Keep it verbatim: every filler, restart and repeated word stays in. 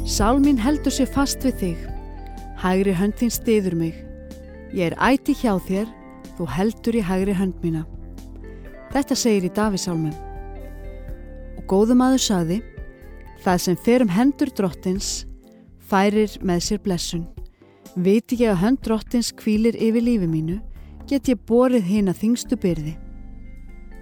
Sál mín heldur sér fast við þig, hægri hönd þín styður mig. Ég er æti hjá þér, þú heldur í hægri hönd mína. Þetta segir í Davíðssálmum. Og góðumaður sagði, það sem fer um hendur drottins, færir með sér blessun. Viti ég að hönd drottins hvílir yfir lífi mínu, get ég borið hina þyngstu byrði.